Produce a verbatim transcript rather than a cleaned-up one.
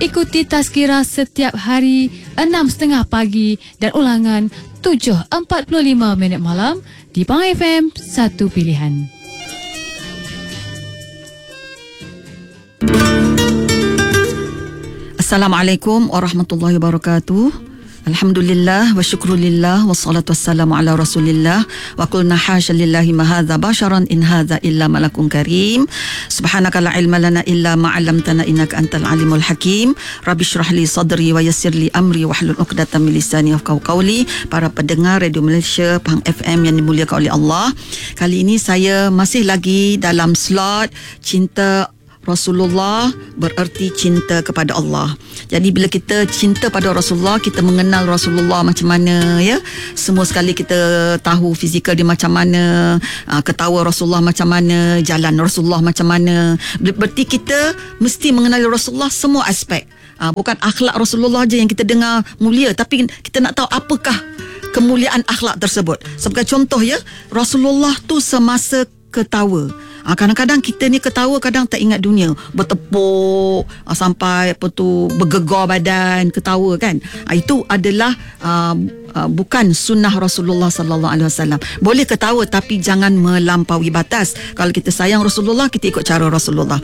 Ikuti Tazkirah setiap hari enam tiga puluh pagi dan ulangan tujuh empat puluh lima minit malam di Pang F M, satu pilihan. Assalamualaikum warahmatullahi wabarakatuh. Alhamdulillah wa syukrulillah wassalatu wassalamu ala rasulillah wa qulna hasya lillahi ma hadza basharan in hadza illa malakun karim. Subhanaka la ilma lana illa ma 'allamtana innaka antal alimul hakim. Rabbi shrah li sadri wa yassir li amri wahlul 'uqdatam min lisani yafqahu qawli. Para pendengar Radio Malaysia Pang F M yang dimuliakan oleh Allah, kali ini saya masih lagi dalam slot cinta Rasulullah bererti cinta kepada Allah. Jadi bila kita cinta pada Rasulullah, kita mengenal Rasulullah macam mana, ya. Semua sekali kita tahu fizikal dia macam mana, ketawa Rasulullah macam mana, jalan Rasulullah macam mana. Berarti kita mesti mengenali Rasulullah semua aspek. Bukan akhlak Rasulullah je yang kita dengar mulia, tapi kita nak tahu apakah kemuliaan akhlak tersebut. Sebagai contoh, ya, Rasulullah tu semasa ketawa, Ha, kadang-kadang kita ni ketawa, kadang tak ingat dunia, bertepuk ha, sampai apa tu bergegar badan ketawa kan. Ha, itu adalah uh, uh, bukan sunnah Rasulullah sallallahu alaihi wasallam. Boleh ketawa tapi jangan melampaui batas. Kalau kita sayang Rasulullah, kita ikut cara Rasulullah.